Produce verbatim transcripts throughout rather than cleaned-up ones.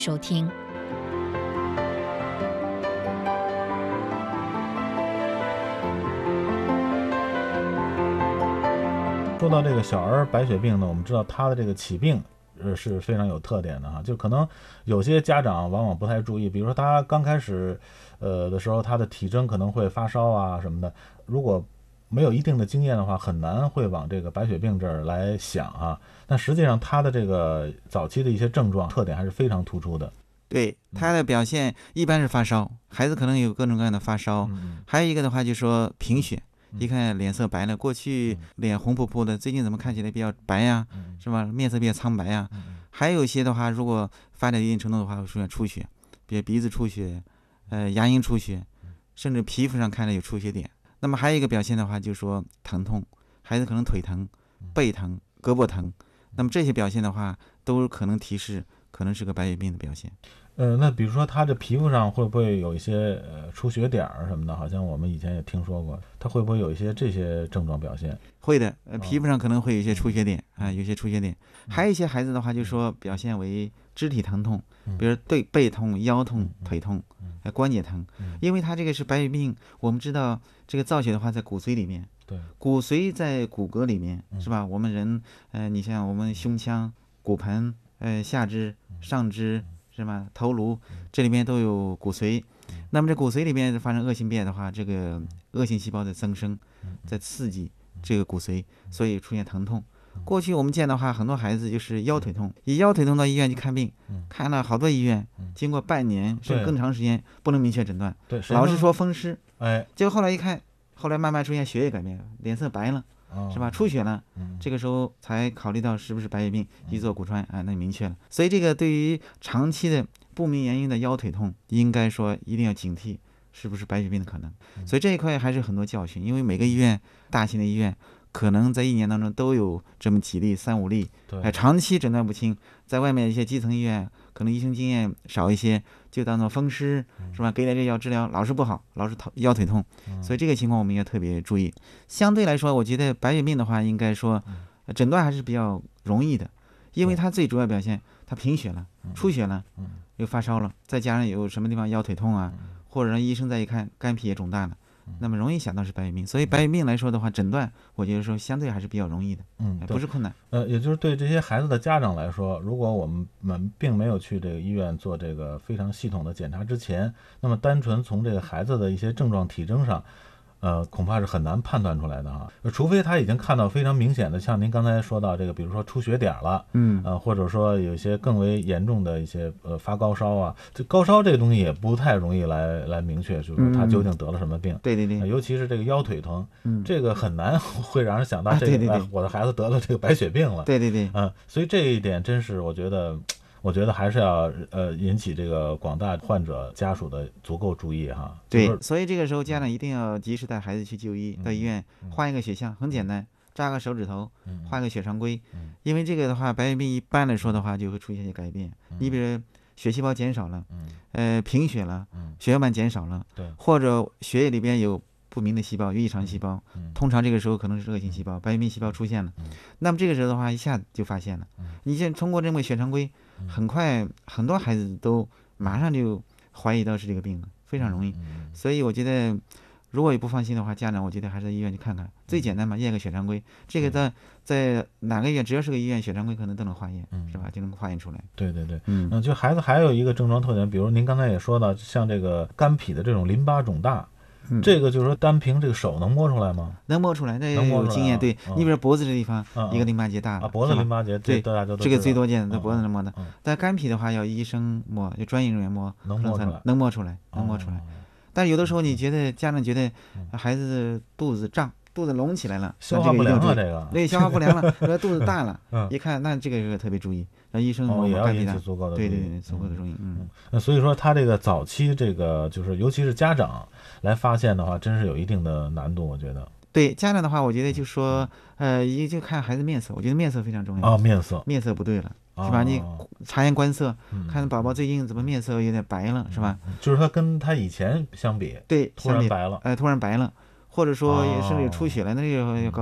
收听。 说到这个小儿白血病呢，我们知道它的这个起病呃是非常有特点的哈，就可能有些家长往往不太注意，比如说他刚开始呃的时候，他的体征可能会发烧啊什么的，如果没有一定的经验的话，很难会往这个白血病这儿来想啊。但实际上他的这个早期的一些症状特点还是非常突出的。 对，他的表现一般是发烧，孩子可能有各种各样的发烧， 嗯还有一个的话就说贫血，一看脸色白了，过去脸红扑扑的，最近怎么看起来比较白呀、 嗯是吧？面色比较苍白呀。还有一些的话，如果发展一定程度的话，会出现出血，比如鼻子出血，呃，牙龈出血，甚至皮肤上看着有出血点。那么还有一个表现的话，就是说疼痛，孩子可能腿疼、背疼、胳膊疼，那么这些表现的话，都可能提示可能是个白血病的表现。 呃，那比如说他这皮肤上会不会有一些呃出血点儿什么的？好像我们以前也听说过，他会不会有一些这些症状表现？ 会的，呃，皮肤上可能会有一些出血点啊，有些出血点。还有一些孩子的话，就说表现为肢体疼痛，比如对背痛、腰痛、腿痛，呃，关节疼，因为他这个是白血病。我们知道这个造血的话在骨髓里面， 对， 骨髓在骨骼里面是吧？我们人，呃，你像我们胸腔、骨盆、呃，下肢、上肢。是吧？头颅这里面都有骨髓，那么这骨髓里面发生恶性变的话，这个恶性细胞在增生，在刺激这个骨髓，所以出现疼痛。过去我们见的话，很多孩子就是腰腿痛，以腰腿痛到医院去看病，看了好多医院，经过半年甚至更长时间不能明确诊断， 对， 老是说风湿， 哎， 结果后来一看，后来慢慢出现血液改变，脸色白了。是吧？出血了，这个时候才考虑到是不是白血病，一做骨穿啊，那明确了。所以这个对于长期的不明原因的腰腿痛，应该说一定要警惕是不是白血病的可能。所以这一块还是很多教训，因为每个医院，大型的医院可能在一年当中都有这么几例、三五例，哎，长期诊断不清，在外面一些基层医院，可能医生经验少一些，就当做风湿，是吧？给点这药治疗，老是不好，老是头腰腿痛，所以这个情况我们要特别注意。相对来说，我觉得白血病的话，应该说诊断还是比较容易的，因为它最主要表现，它贫血了、出血了，又发烧了，再加上有什么地方腰腿痛啊，或者让医生再一看，肝脾也肿大了。那么容易想到是白血病，所以白血病来说的话，诊断我觉得说相对还是比较容易的， 嗯， 不是困难。 呃，也就是对这些孩子的家长来说，如果我们们并没有去这个医院做这个非常系统的检查之前，那么单纯从这个孩子的一些症状体征上，呃，恐怕是很难判断出来的哈。除非他已经看到非常明显的，像您刚才说到这个，比如说出血点了， 嗯， 呃，或者说有一些更为严重的一些呃发高烧啊，这高烧这个东西也不太容易来来明确，就是说他究竟得了什么病。 嗯、对对对、 呃，尤其是这个腰腿疼， 嗯， 这个很难会让人想到这个、啊对对对哎、我的孩子得了这个白血病了。 对对对， 嗯、呃，所以这一点真是我觉得。我觉得还是要呃引起这个广大患者家属的足够注意哈。 对，就是、所以这个时候家长一定要及时带孩子去就医，嗯、到医院换一个血象，很简单，扎个手指头，换个血常规。嗯、因为这个的话，白血病一般来说的话就会出现一些改变。嗯、你比如血细胞减少了，嗯、呃贫血了，嗯、血小板减少了， 对， 或者血液里边有不明的细胞，有异常细胞，嗯、通常这个时候可能是恶性细胞，白血病细胞出现了。嗯、那么这个时候的话，一下子就发现了。嗯、你先通过这么血常规。很快，很多孩子都马上就怀疑到是这个病了，非常容易。所以我觉得，如果也不放心的话，家长我觉得还是在医院去看看，最简单嘛，验个血常规。这个在在哪个医院，只要是个医院，血常规可能都能化验，是吧？就能化验出来。 对对对，嗯，就孩子还有一个症状特点，比如您刚才也说到，像这个肝脾的这种淋巴肿大。嗯、这个就是说，单凭这个手能摸出来吗？ 能摸出来，那有经验。对、嗯、你比如脖子这地方，嗯、一个淋巴结大了， 啊，脖子淋巴结， 对， 大家都这个最多见，在脖子上摸的。 嗯、 但肝脾的话，要医生摸，就专业人员摸， 能摸出来， 能摸出来，能摸出来。哦、但是有的时候，你觉得家长觉得孩子肚子胀，肚子隆起来了， 消化不良了，这个对，消化不良了，说肚子大了，嗯、一看，那这个要特别注意。让医生哦也要引起足够的对对对足够的注意，嗯， 那所以说他这个早期这个就是尤其是家长来发现的话，真是有一定的难度，我觉得。 对家长的话，我觉得就说，呃，一就看孩子面色，我觉得面色非常重要哦，面色面色不对了，是吧？你察言观色，看宝宝最近怎么面色有点白了，是吧？ 就是他跟他以前相比， 对， 突然白了， 哎，突然白了，或者说也甚至有出血了，那个要高的。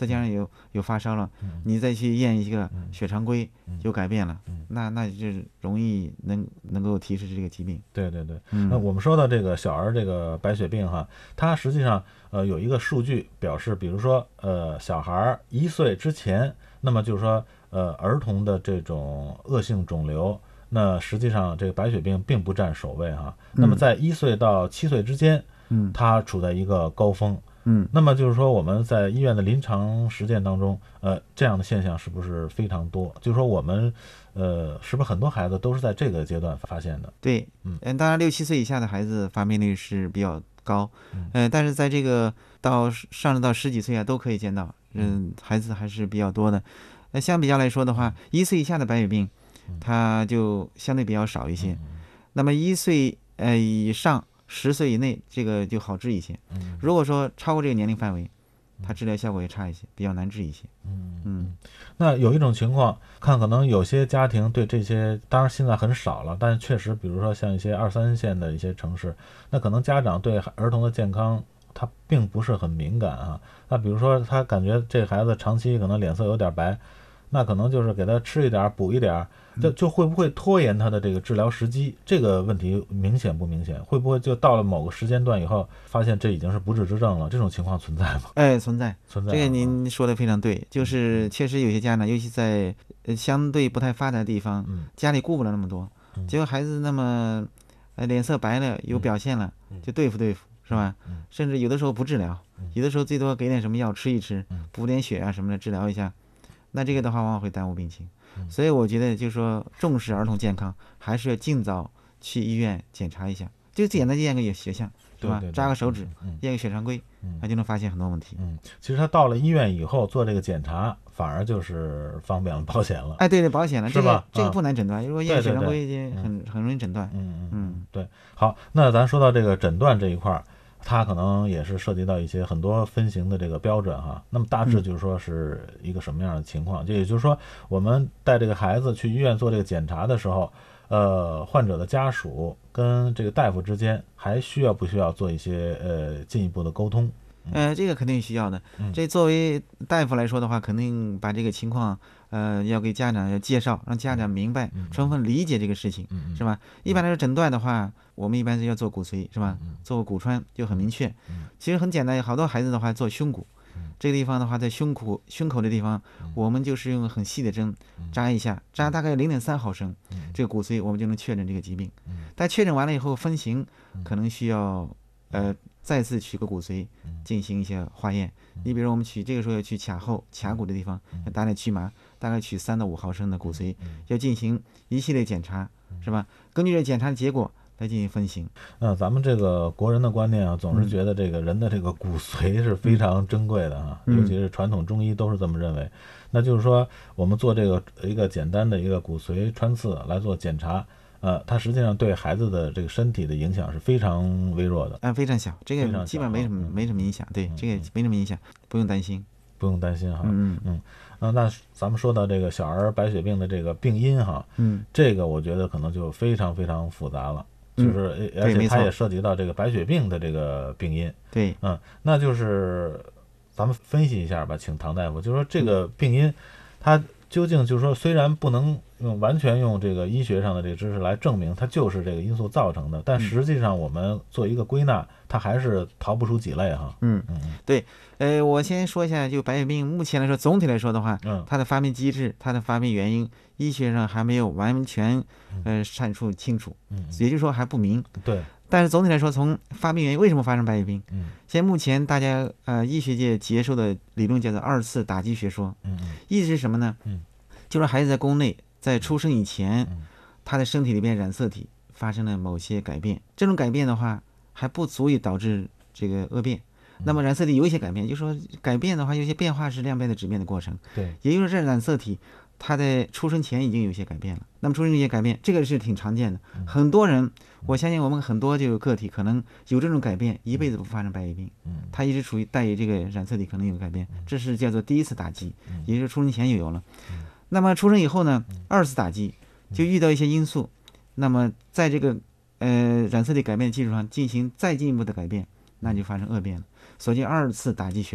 再加上有有发烧了，你再去验一个血常规有改变了，那那就是容易能能够提示这个疾病。 对对对，那我们说到这个小儿这个白血病哈，它实际上呃有一个数据表示，比如说呃小孩一岁之前，那么就是说呃儿童的这种恶性肿瘤，那实际上这个白血病并不占首位哈。那么在一岁到七岁之间，嗯，它处在一个高峰。嗯，那么就是说我们在医院的临床实践当中，呃，这样的现象是不是非常多？就是说我们，呃，是不是很多孩子都是在这个阶段发现的？ 对，嗯，当然六七岁以下的孩子发病率是比较高，嗯、呃，但是在这个到上到十几岁啊都可以见到，嗯，孩子还是比较多的。那相比较来说的话，一岁以下的白血病，它就相对比较少一些。那么一岁呃以上。十岁以内，这个就好治一些。如果说超过这个年龄范围，它治疗效果也差一些，比较难治一些。 嗯嗯。那有一种情况，看可能有些家庭对这些，当然现在很少了，但是确实，比如说像一些二三线的一些城市，那可能家长对儿童的健康他并不是很敏感啊。那比如说他感觉这孩子长期可能脸色有点白，那可能就是给他吃一点补一点。就就会不会拖延他的这个治疗时机？这个问题明显不明显？会不会就到了某个时间段以后，发现这已经是不治之症了？这种情况存在吗？ 哎，存在， 存在。 这个您说的非常对，就是确实有些家长，尤其在呃相对不太发达的地方， 嗯、 家里顾不了那么多， 嗯、 结果孩子那么呃脸色白了，有表现了， 嗯、 就对付对付，是吧？ 嗯、 甚至有的时候不治疗， 嗯、 有的时候最多给点什么药吃一吃，补点血啊什么的治疗一下，那这个的话往往会耽误病情。所以我觉得就是说重视儿童健康，还是要尽早去医院检查一下，就简单验个血项，是吧？ 对对对， 扎个手指， 嗯、 验个血常规，那、嗯、就能发现很多问题。 嗯，其实他到了医院以后做这个检查，反而就是方便了保险了。 哎，对对，保险了， 是吧？ 这个这个不难诊断，如果验血常规就很很容易诊断。 嗯嗯嗯，对。好，那咱说到这个诊断这一块儿。它可能也是涉及到一些很多分型的这个标准哈，那么大致就是说是一个什么样的情况？这、嗯、也就是说，我们带这个孩子去医院做这个检查的时候，呃，患者的家属跟这个大夫之间还需要不需要做一些呃进一步的沟通？ 呃，这个肯定需要的。这作为大夫来说的话，肯定把这个情况，呃，要给家长要介绍，让家长明白、充分理解这个事情，是吧？一般来说，诊断的话，我们一般是要做骨髓，是吧？做骨穿就很明确。其实很简单，好多孩子的话做胸骨，这个地方的话，在胸口胸口的地方，我们就是用很细的针扎一下，扎大概零点三毫升，这个骨髓我们就能确诊这个疾病。但确诊完了以后，分型可能需要呃。再次取个骨髓进行一些化验，你比如我们取这个时候要去髂后髂骨的地方，打点区麻，大概取三到五毫升的骨髓，要进行一系列检查，是吧？根据这检查的结果来进行分型。 那咱们这个国人的观念啊，总是觉得这个人的这个骨髓是非常珍贵的哈， 嗯、 尤其是传统中医都是这么认为。那就是说，我们做这个一个简单的一个骨髓穿刺来做检查。呃，它实际上对孩子的这个身体的影响是非常微弱的， 啊，非常小，这个基本没什么没什么影响，对，这个没什么影响，不用担心， 不用担心哈， 嗯嗯嗯，那咱们说到这个小儿白血病的这个病因哈， 嗯， 这个我觉得可能就非常非常复杂了，就是而且它也涉及到这个白血病的这个病因， 对， 嗯，那就是咱们分析一下吧，请唐大夫，就是说这个病因它究竟就是说虽然不能用完全用这个医学上的这个知识来证明它就是这个因素造成的，但实际上我们做一个归纳，它还是逃不出几类哈。 嗯嗯，对，呃，我先说一下，就白血病目前来说，总体来说的话， 嗯， 它的发病机制、它的发病原因，医学上还没有完全呃阐述清楚， 嗯， 也就是说还不明。 对。 但是总体来说，从发病原因为什么发生白血病， 嗯， 现在目前大家呃医学界接受的理论叫做二次打击学说， 嗯嗯， 意思是什么呢？ 嗯， 就是孩子在宫内在出生以前， 嗯， 他的身体里边染色体发生了某些改变，这种改变的话还不足以导致这个恶变。那么染色体有一些改变，就是说改变的话，有些变化是量变的质变的过程。 对， 也就是这染色体它在出生前已经有些改变了。那么出生有些改变，这个是挺常见的。 嗯、 很多人，我相信我们很多就有个体可能有这种改变，一辈子不发生白血病。 嗯， 他一直处于带有这个染色体可能有改变，这是叫做第一次打击， 嗯、 也就是出生前就有了。 嗯、 那么出生以后呢，二次打击就遇到一些因素，那么在这个呃染色体改变的基础上进行再进一步的改变，那就发生恶变了。所以二次打击学说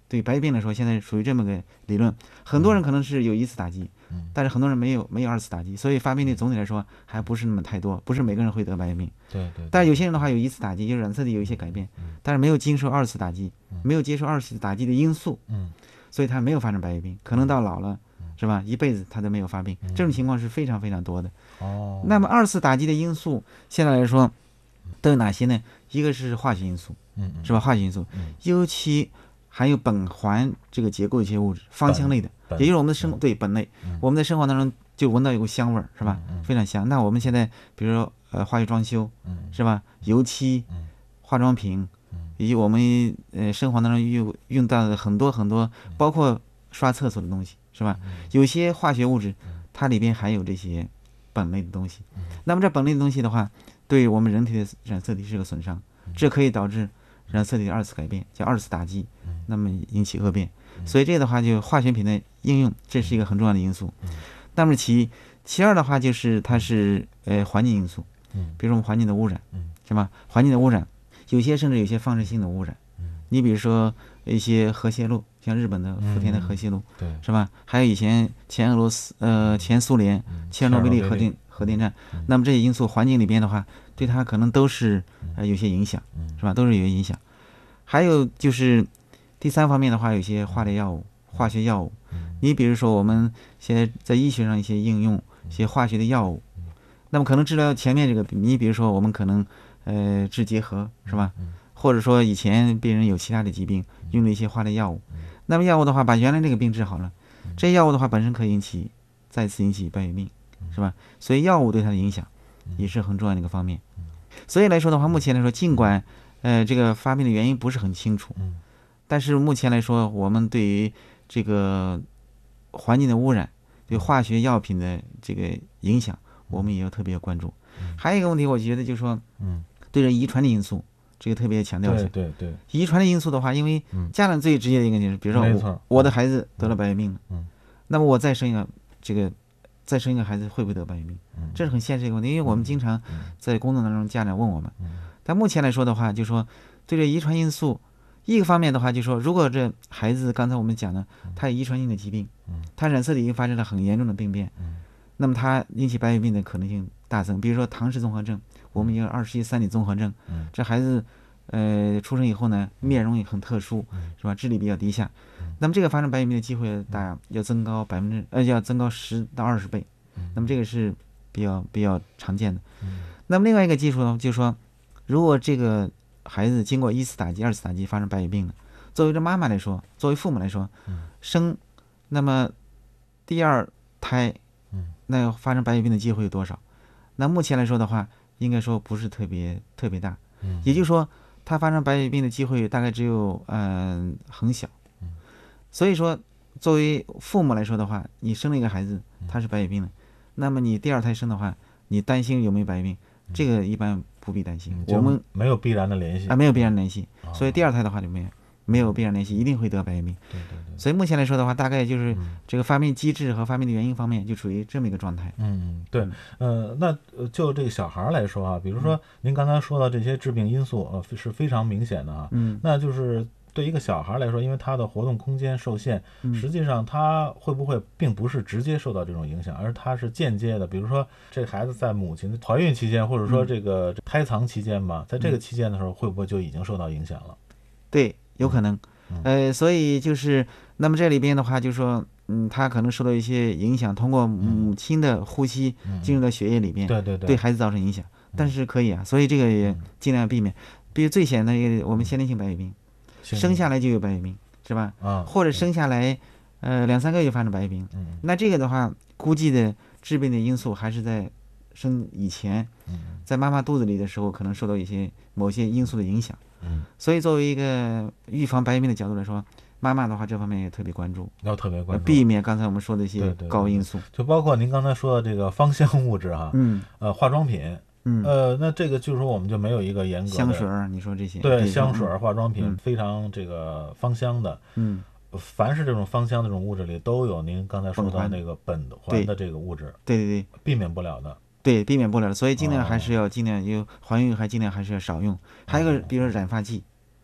对白血病来说，现在属于这么个理论。很多人可能是有一次打击， 嗯、 但是很多人没有没有二次打击，所以发病率总体来说还不是那么太多，不是每个人会得白血病。 对 对, 对。 但是有些人的话有一次打击，就是染色体有一些改变， 嗯、 但是没有经受二次打击， 嗯、 没有接受二次打击的因素， 嗯， 所以他没有发生白血病，可能到老了， 嗯、 是吧？一辈子他都没有发病， 嗯、 这种情况是非常非常多的。 哦。 那么二次打击的因素现在来说都有哪些呢？一个是化学因素， 嗯， 是吧？化学因素， 嗯、 尤其含有苯环这个结构的一些物质，芳香类的，也就是我们的生、嗯、对苯类、嗯，我们在生活当中就闻到有股香味儿，是吧、 嗯？非常香。那我们现在比如说呃化学装修， 嗯、 是吧？油漆、 嗯、 化妆品，以及我们呃生活当中用用到的很多很多，包括刷厕所的东西，是吧？ 嗯、 有些化学物质它里边含有这些苯类的东西， 嗯、 那么这苯类的东西的话，对我们人体的染色体是个损伤，这可以导致染色体的二次改变，叫二次打击，那么引起恶变。所以这个的话，就化学品的应用，这是一个很重要的因素。那么其其二的话，就是它是呃环境因素，比如说我们环境的污染，是吧？环境的污染，有些甚至有些放射性的污染，你比如说一些核泄漏，像日本的福田的核泄漏， 对， 是吧？还有以前前俄罗斯呃前苏联切尔诺贝利核电核电站，那么这些因素环境里边的话，对它可能都是呃有些影响，是吧？都是有影响。还有就是第三方面的话，有些化疗药物、化学药物，你比如说我们现在在医学上一些应用一些化学的药物，那么可能治疗前面这个，你比如说我们可能呃治结核，是吧？或者说以前病人有其他的疾病，用了一些化疗药物，那么药物的话把原来这个病治好了，这药物的话本身可以引起再次引起白血病，是吧？所以药物对它的影响也是很重要的一个方面。所以来说的话，目前来说，尽管呃这个发病的原因不是很清楚，但是目前来说，我们对于这个环境的污染、对化学药品的这个影响，我们也要特别关注。还有一个问题，我觉得就是说，对着遗传的因素，这个特别强调一下。 对对对。 遗传的因素的话，因为家长最直接的一个就是，比如说我我的孩子得了白血病了，那么我再生一个这个再生一个孩子会不会得白血病？这是很现实的一个问题，因为我们经常在工作当中，家长问我们。但目前来说的话，就说对这遗传因素，一个方面的话，就说如果这孩子刚才我们讲的，他有遗传性的疾病，他染色体已经发生了很严重的病变，那么他引起白血病的可能性大增。比如说唐氏综合症，我们有二十一三体综合症，这孩子呃出生以后呢，面容也很特殊，是吧？智力比较低下，那么这个发生白血病的机会大要增高百分之呃要增高十到二十倍，那么这个是比较比较常见的。那么另外一个技术呢，就是说，如果这个孩子经过一次打击、二次打击发生白血病了，作为这妈妈来说，作为父母来说，生那么第二胎，那发生白血病的机会有多少？那目前来说的话，应该说不是特别特别大，也就是说，他发生白血病的机会大概只有嗯、呃、很小。所以说，作为父母来说的话，你生了一个孩子，他是白血病的，那么你第二胎生的话，你担心有没有白血病？这个一般不必担心， 嗯、 我们没有必然的联系啊，没有必然联系，哦、所以第二胎的话就没有没有必然联系，一定会得白血病。 对对对。 所以目前来说的话，大概就是这个发病机制和发病的原因方面，就处于这么一个状态。 嗯，对，呃，那就这个小孩来说啊，比如说您刚才说到这些致病因素，呃，是非常明显的啊。 嗯， 那就是对一个小孩来说，因为他的活动空间受限，实际上他会不会并不是直接受到这种影响，而他是间接的。比如说，这孩子在母亲的怀孕期间，或者说这个胎藏期间吧，在这个期间的时候，会不会就已经受到影响了？ 对，有可能。呃，所以就是，那么这里边的话，就是说，嗯，他可能受到一些影响，通过母亲的呼吸进入到血液里面， 对对对， 对孩子造成影响。但是可以啊，所以这个也尽量避免。比如最显的一个，我们先天性白血病，生下来就有白血病，是吧？ 啊， 或者生下来，呃，两三个月就发生白血病。 嗯， 那这个的话，估计的致病的因素还是在生以前，在妈妈肚子里的时候，可能受到一些某些因素的影响。 嗯， 所以作为一个预防白血病的角度来说，妈妈的话这方面也特别关注， 要特别关注， 避免刚才我们说的一些高因素， 对对对对，就包括您刚才说的这个芳香物质哈， 嗯， 呃，化妆品， 嗯， 呃，那这个就是说我们就没有一个严格的香水儿，你说这些， 对，香水、化妆品、 嗯、 非常这个芳香的， 嗯， 凡是这种芳香的这种物质里都有您刚才说到那个苯环的这个物质， 对对对， 避免不了的。 对，避免不了的，所以尽量还是要尽量有怀孕还尽量还是要少用。还有一个，比如说染发剂，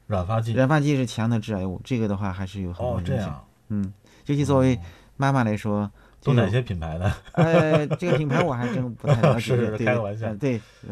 软发剂， 软发剂是强的致癌物，这个的话还是有很多哦， 影响。 这样， 嗯，尤其作为妈妈来说， 都哪些品牌的？ 呃，这个品牌我还真不太了解。 是是对开个玩笑。 对。